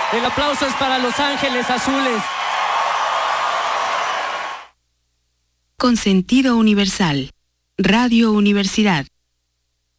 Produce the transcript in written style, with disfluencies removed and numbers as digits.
El aplauso es para Los Ángeles Azules. Con sentido universal. Radio Universidad.